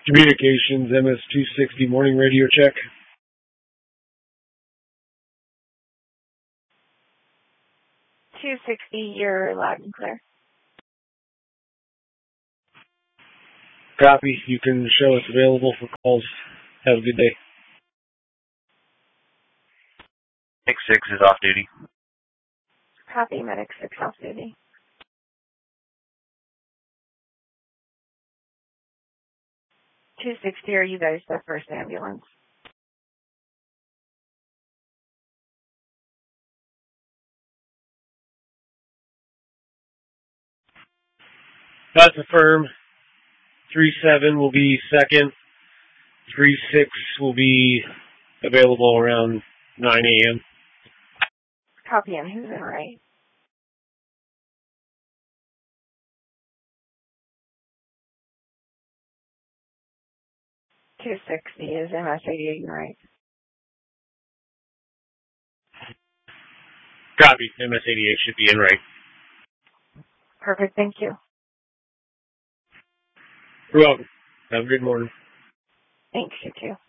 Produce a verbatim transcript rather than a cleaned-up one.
Communications, M S two sixty morning radio check. two sixty, you're loud and clear. Copy. You can show us available for calls. Have a good day. Medic six is off duty. Copy, Medic six off duty. two sixty, are you guys the first ambulance? That's affirmed. three seven will be second. three six will be available around nine a.m. Copy, and who's in right? two sixty is M S eighty-eight in right. Copy. M S eighty-eight should be in right. Perfect, thank you. You're welcome. Have a good morning. Thanks, you too.